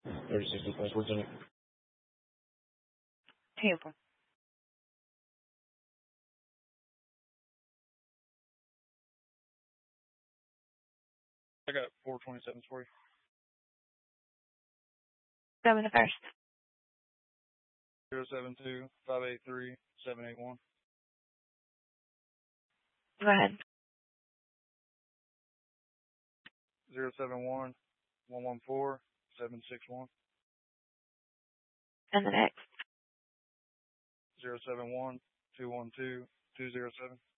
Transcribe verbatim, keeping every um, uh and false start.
thirty-six Defense, Lieutenant. Tampa. I got four twenty-sevens for you. Seven the first. Zero seven two five eight three seven eight one. Go ahead. Zero seven one one one four seven six one. And the next. Zero seven one two one two two zero seven.